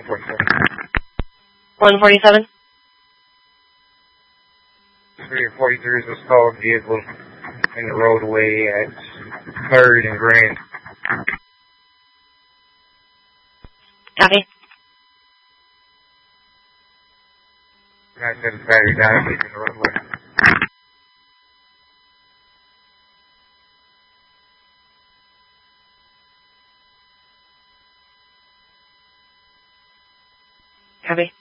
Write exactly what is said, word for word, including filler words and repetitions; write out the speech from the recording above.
forty-seven. one forty-seven. three forty-three is a stalled vehicle in the roadway at third and Grand. Copy. I said it's battery down, in the roadway. Copy.